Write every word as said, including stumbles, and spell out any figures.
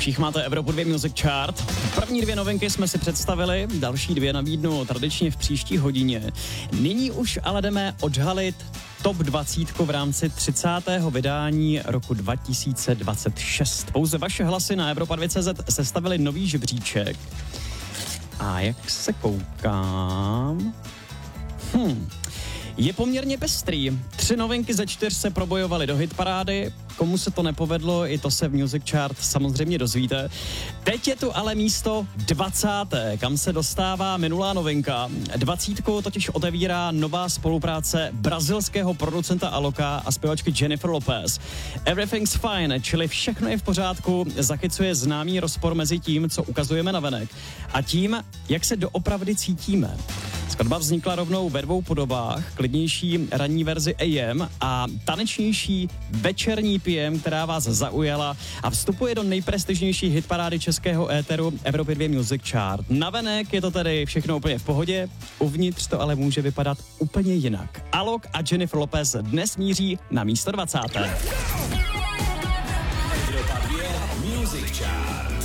Všichni máte Evropu dva Music Chart. První dvě novinky jsme si představili, další dvě nabídnu tradičně v příští hodině. Nyní už ale jdeme odhalit top dvacet v rámci třicátého vydání roku dva tisíce dvacet šest. Pouze vaše hlasy na Evropa dva tečka cé zet sestavili nový žebříček. A jak se koukám... Hm... Je poměrně pestrý. Tři novinky ze čtyř se probojovaly do hitparády. Komu se to nepovedlo, i to se v Music Chart samozřejmě dozvíte. Teď je tu ale místo dvacáté, kam se dostává minulá novinka. Dvacítku totiž otevírá nová spolupráce brazilského producenta Aloka a zpěvačky Jennifer Lopez. Everything's fine, čili všechno je v pořádku, zachycuje známý rozpor mezi tím, co ukazujeme navenek, a tím, jak se doopravdy cítíme. Skladba vznikla rovnou ve dvou podobách, klidnější ranní verzi á em a tanečnější večerní pé em, která vás zaujala a vstupuje do nejprestižnější hitparády českého éteru Evropy dva Music Chart. Navenek je to tedy všechno úplně v pohodě, uvnitř to ale může vypadat úplně jinak. Alok a Jennifer Lopez dnes míří na místo dvacáté. Evropa dva Music Chart.